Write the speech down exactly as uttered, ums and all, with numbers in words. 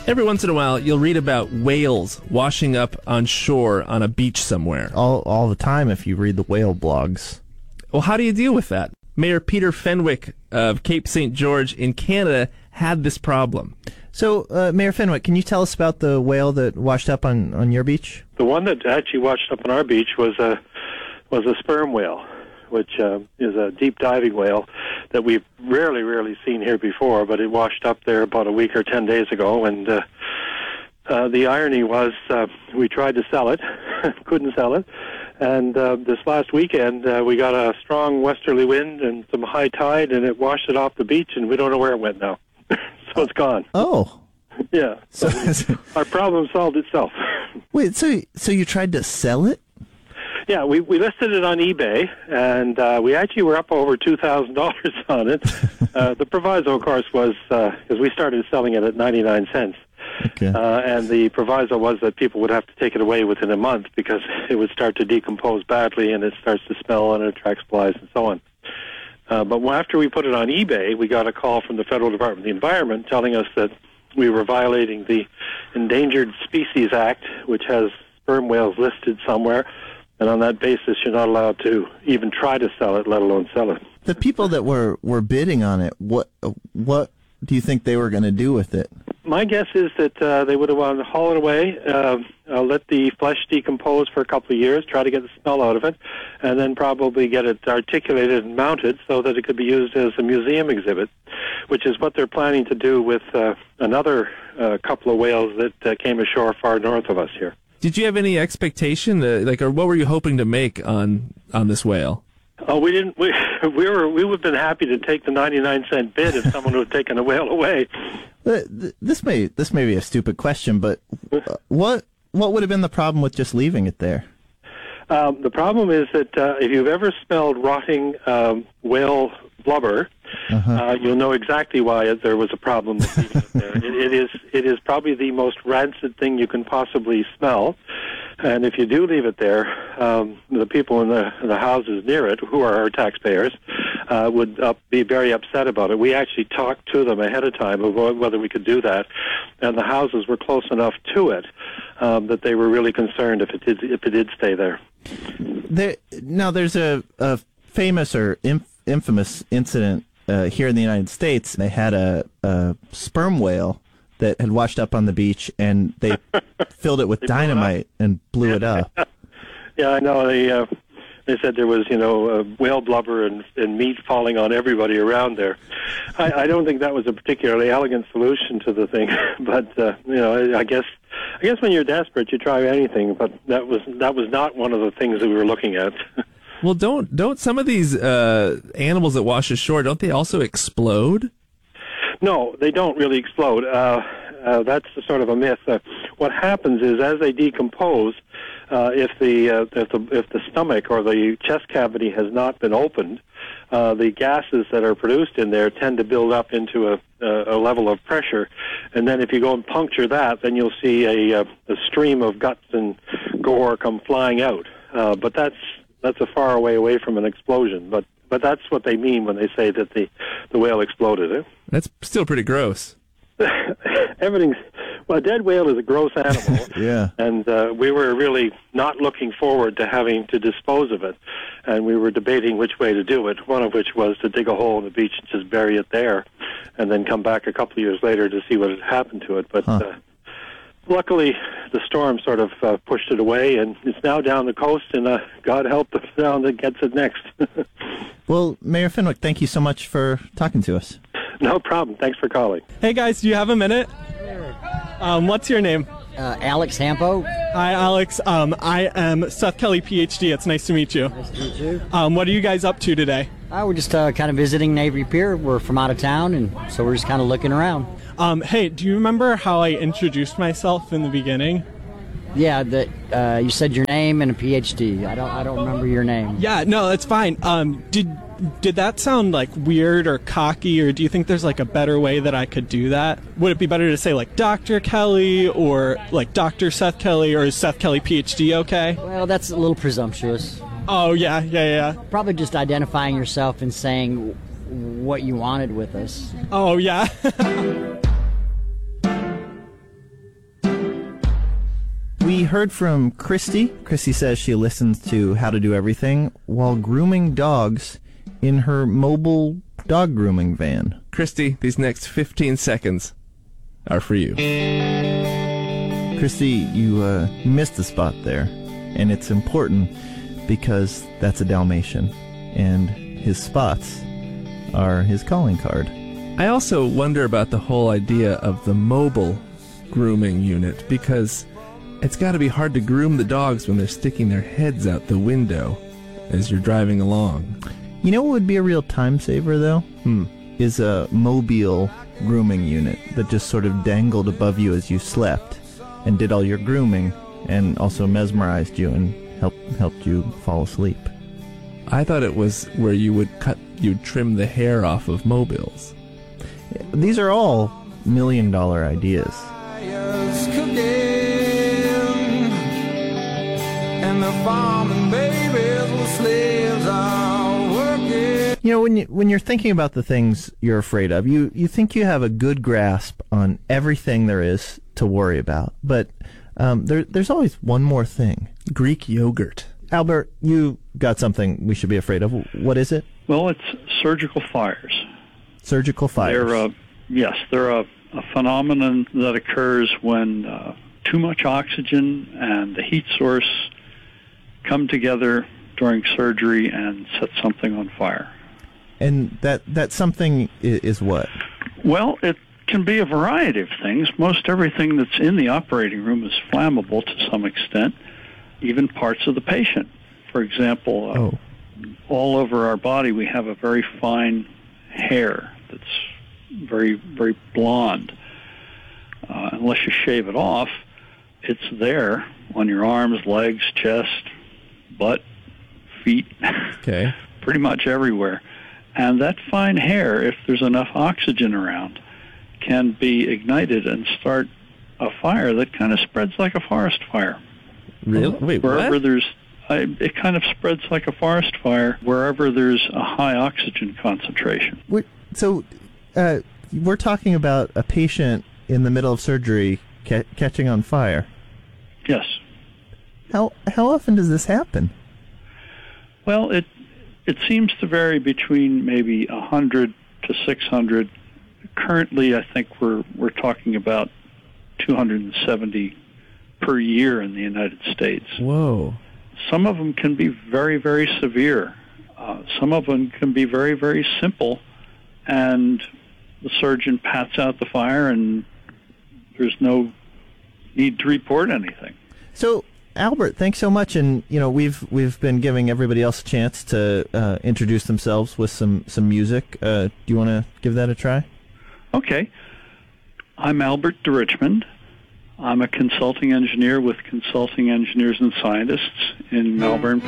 Every once in a while, you'll read about whales washing up on shore on a beach somewhere. All all the time if you read the whale blogs. Well, how do you deal with that? Mayor Peter Fenwick of Cape Saint George in Canada had this problem. So, uh, Mayor Fenwick, can you tell us about the whale that washed up on, on your beach? The one that actually washed up on our beach was a was a sperm whale, which uh, is a deep diving whale that we've rarely, rarely seen here before, but it washed up there about a week or ten days ago, and uh, uh, the irony was uh, we tried to sell it, couldn't sell it, and uh, this last weekend uh, we got a strong westerly wind and some high tide, and it washed it off the beach, and we don't know where it went now. So it's gone. Oh. Yeah. So So, our problem solved itself. wait, so so you tried to sell it? Yeah, we, we listed it on eBay, and uh, we actually were up over two thousand dollars on it. Uh, the proviso, of course, was, because we started selling it at ninety-nine cents, Okay. uh, and the proviso was that people would have to take it away within a month because it would start to decompose badly, and it starts to smell, and it attracts flies, and so on. Uh, but after we put it on eBay, we got a call from the Federal Department of the Environment telling us that we were violating the Endangered Species Act, which has sperm whales listed somewhere, and on that basis, you're not allowed to even try to sell it, let alone sell it. The people that were, were bidding on it, what what do you think they were going to do with it? My guess is that uh, they would have wanted to haul it away, uh, uh, let the flesh decompose for a couple of years, try to get the smell out of it, and then probably get it articulated and mounted so that it could be used as a museum exhibit, which is what they're planning to do with uh, another uh, couple of whales that uh, came ashore far north of us here. Did you have any expectation, uh, like, or what were you hoping to make on on this whale? Oh, we didn't. We we were we would have been happy to take the ninety-nine cent bid if someone would have taken a whale away. Uh, th- This may this may be a stupid question, but uh, what what would have been the problem with just leaving it there? Um, the problem is that uh, if you've ever smelled rotting um, whale blubber, Uh-huh. uh, you'll know exactly why there was a problem with leaving it there. It, it is it is probably the most rancid thing you can possibly smell, and if you do leave it there, um, the people in the in the houses near it, who are our taxpayers, uh, would uh, be very upset about it. We actually talked to them ahead of time about whether we could do that, and the houses were close enough to it um, that they were really concerned if it did if it did stay there. There now there's a, a famous or inf- infamous incident uh, here in the United States. They had a, a sperm whale that had washed up on the beach, and they filled it with dynamite and blew it up. Yeah, I know. They uh, they said there was, you know, uh, whale blubber and, and meat falling on everybody around there. I, I don't think that was a particularly elegant solution to the thing, but uh, you know, I, I guess I guess when you're desperate, you try anything. But that was that was not one of the things that we were looking at. Well, don't don't some of these uh, animals that wash ashore, don't they also explode? No, they don't really explode. Uh, uh, that's a sort of a myth. Uh, what happens is, as they decompose, uh, if the uh, if the if the stomach or the chest cavity has not been opened, uh, the gases that are produced in there tend to build up into a, a, a level of pressure, and then if you go and puncture that, then you'll see a, a, a stream of guts and gore come flying out. Uh, but that's that's a far away away from an explosion. But but that's what they mean when they say that the the whale exploded. Eh? That's still pretty gross. Everything's well. A dead whale is a gross animal. Yeah. And uh, we were really not looking forward to having to dispose of it, and we were debating which way to do it. One of which was to dig a hole in the beach and just bury it there, and then come back a couple of years later to see what had happened to it. But Huh. uh, luckily, the storm sort of uh, pushed it away, and it's now down the coast. And uh, God help the town that gets it next. Well, Mayor Fenwick, thank you so much for talking to us. No problem. Thanks for calling. Hey guys, do you have a minute? Um, what's your name? Uh, Alex Hampo. Hi, Alex. Um, I am Seth Kelly, P H D. It's nice to meet you. Nice to meet you. Um, what are you guys up to today? Uh, we're just uh, kind of visiting Navy Pier. We're from out of town, and so we're just kind of looking around. Um, hey, do you remember how I introduced myself in the beginning? Yeah, that uh, you said your name and a P H D. I don't, I don't remember your name. Yeah, no, that's fine. Um, did did that sound like weird or cocky, or do you think there's like a better way that I could do that? Would it be better to say like Doctor Kelly or like Doctor Seth Kelly, or is Seth Kelly P H D okay? Well, that's a little presumptuous. Oh yeah, yeah, yeah. Probably just identifying yourself and saying what you wanted with us. Oh yeah. heard from Christy. Christy says she listens to How to Do Everything while grooming dogs in her mobile dog grooming van. Christy, these next fifteen seconds are for you. Christy, you uh, missed the spot there, and it's important because that's a Dalmatian, and his spots are his calling card. I also wonder about the whole idea of the mobile grooming unit, because it's got to be hard to groom the dogs when they're sticking their heads out the window as you're driving along. You know what would be a real time saver, though? Hmm. Is a mobile grooming unit that just sort of dangled above you as you slept and did all your grooming and also mesmerized you and helped helped you fall asleep. I thought it was where you would cut, you'd trim the hair off of mobiles. These are all million dollar ideas. And the farming babies with slaves are working. You know, when you when you're thinking about the things you're afraid of, you, you think you have a good grasp on everything there is to worry about. But um, there there's always one more thing. Greek yogurt. Albert, you got something we should be afraid of. What is it? Well, it's surgical fires. Surgical fires. They're uh, yes, they're a, a phenomenon that occurs when uh, too much oxygen and the heat source come together during surgery and set something on fire. And that that something is, is what? Well, it can be a variety of things. Most everything that's in the operating room is flammable to some extent, even parts of the patient. For example, uh, oh. all over our body we have a very fine hair that's very, very blonde. Uh, unless you shave it off, it's there on your arms, legs, chest, butt, feet, Okay. pretty much everywhere. And that fine hair, if there's enough oxygen around, can be ignited and start a fire that kind of spreads like a forest fire. Really? Wait, Wherever what? there's, I, it kind of spreads like a forest fire wherever there's a high oxygen concentration. We're, so uh, we're talking about a patient in the middle of surgery ca- catching on fire. Yes. How how often does this happen? Well, it it seems to vary between maybe one hundred to six hundred. Currently, I think we're we're talking about two hundred seventy per year in the United States. Whoa. Some of them can be very, very severe. Uh, some of them can be very, very simple, and the surgeon pats out the fire, and there's no need to report anything. So, Albert, thanks so much. And you know, we've we've been giving everybody else a chance to uh, introduce themselves with some some music. Uh, do you want to give that a try? Okay. I'm Albert de Richmond. I'm a consulting engineer with Consulting Engineers and Scientists in Melbourne,